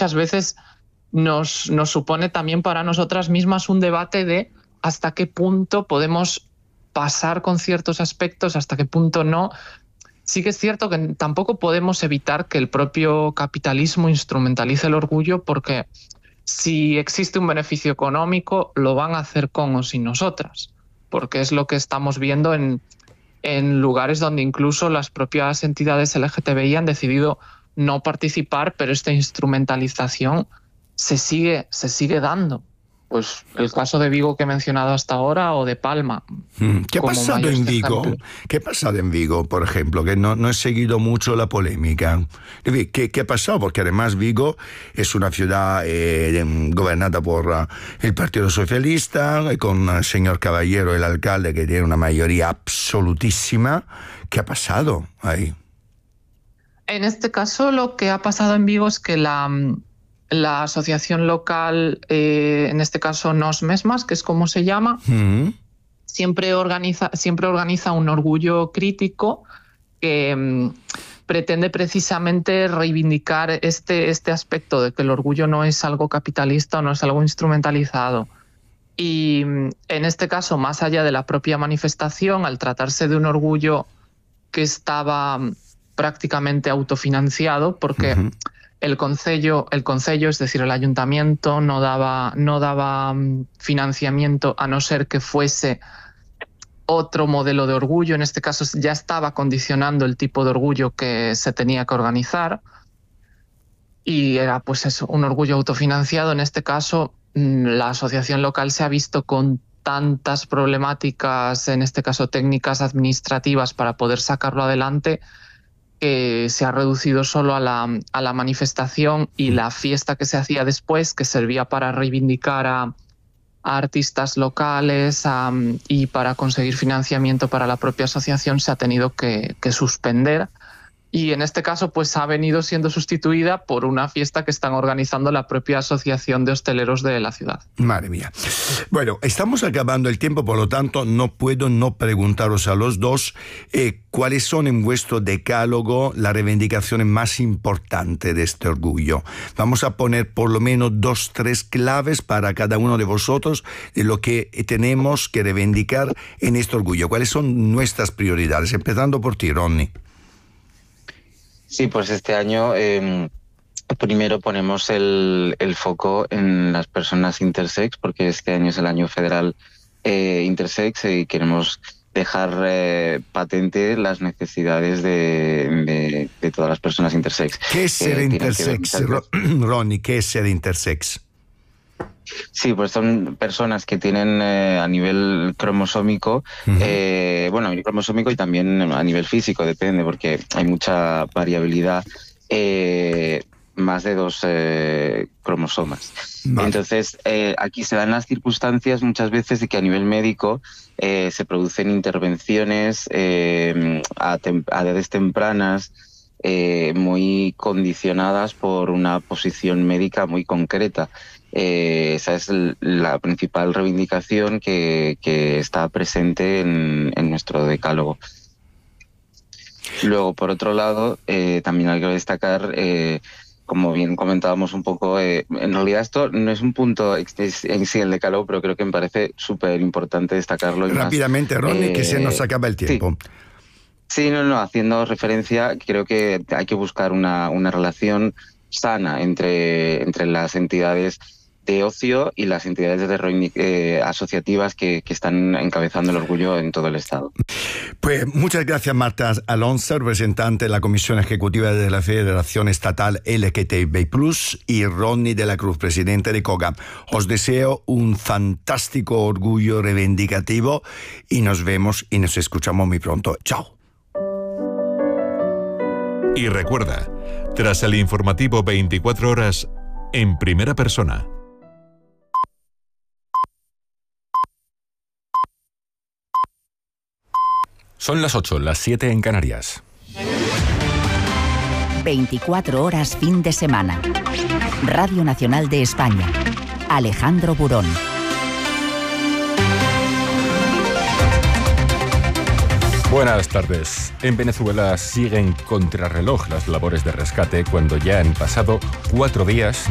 muchas veces nos supone también para nosotras mismas un debate de hasta qué punto podemos pasar con ciertos aspectos, hasta qué punto no. Sí que es cierto que tampoco podemos evitar que el propio capitalismo instrumentalice el orgullo, porque si existe un beneficio económico, lo van a hacer con o sin nosotras, porque es lo que estamos viendo en lugares donde incluso las propias entidades LGTBI han decidido no participar, pero esta instrumentalización se sigue dando. Pues el caso de Vigo que he mencionado hasta ahora, o de Palma. ¿Qué ha pasado en Vigo? ¿Qué ha pasado en Vigo, por ejemplo? Que no he seguido mucho la polémica. ¿Qué ha pasado? Porque además Vigo es una ciudad gobernada por el Partido Socialista, con el señor Caballero, el alcalde, que tiene una mayoría absolutísima. ¿Qué ha pasado ahí? En este caso, lo que ha pasado en Vigo es que la asociación local, en este caso Nos Mesmas, que es como se llama, siempre organiza un orgullo crítico que pretende precisamente reivindicar este aspecto de que el orgullo no es algo capitalista o no es algo instrumentalizado. Y en este caso, más allá de la propia manifestación, al tratarse de un orgullo que estaba prácticamente autofinanciado, porque el concello, es decir, el ayuntamiento, no daba financiamiento, a no ser que fuese otro modelo de orgullo. En este caso ya estaba condicionando el tipo de orgullo que se tenía que organizar, y era pues eso, un orgullo autofinanciado. En este caso, la asociación local se ha visto con tantas problemáticas, en este caso técnicas, administrativas, para poder sacarlo adelante, que se ha reducido solo a la manifestación y la fiesta que se hacía después, que servía para reivindicar a artistas locales y para conseguir financiamiento para la propia asociación, se ha tenido que suspender. Y en este caso pues ha venido siendo sustituida por una fiesta que están organizando la propia Asociación de Hosteleros de la ciudad. Madre mía. Bueno, estamos acabando el tiempo, por lo tanto no puedo no preguntaros a los dos cuáles son en vuestro decálogo las reivindicaciones más importantes de este orgullo. Vamos a poner por lo menos 2, 3 claves para cada uno de vosotros de lo que tenemos que reivindicar en este orgullo. ¿Cuáles son nuestras prioridades? Empezando por ti, Ronnie. Sí, pues este año primero ponemos el foco en las personas intersex, porque este año es el año federal intersex y queremos dejar patente las necesidades de todas las personas intersex. ¿Qué es ser intersex, Ronnie? ¿Qué es ser intersex? Sí, pues son personas que tienen a nivel cromosómico, bueno, a nivel cromosómico y también a nivel físico, depende, porque hay mucha variabilidad, más de 2 cromosomas. Vale. Entonces, aquí se dan las circunstancias muchas veces de que a nivel médico se producen intervenciones a edades tempranas, muy condicionadas por una posición médica muy concreta. Esa es la principal reivindicación que está presente en nuestro decálogo. Luego, por otro lado, también hay que destacar, como bien comentábamos un poco, en realidad esto no es un punto en sí el decálogo, pero creo que me parece súper importante destacarlo. Rápidamente, Ronnie, que se nos acaba el tiempo. Sí, no, haciendo referencia, creo que hay que buscar una relación sana entre las entidades de ocio y las entidades asociativas que están encabezando el orgullo en todo el Estado. Pues muchas gracias, Marta Alonso, representante de la Comisión Ejecutiva de la Federación Estatal LGTBI+, y Ronnie de la Cruz, presidente de COGA. Os deseo un fantástico orgullo reivindicativo y nos vemos y nos escuchamos muy pronto. ¡Chao! Y recuerda, tras el informativo 24 horas, en primera persona. Son las 8, las 7 en Canarias. 24 horas fin de semana. Radio Nacional de España. Alejandro Burón. Buenas tardes. En Venezuela siguen contrarreloj las labores de rescate cuando ya han pasado 4 días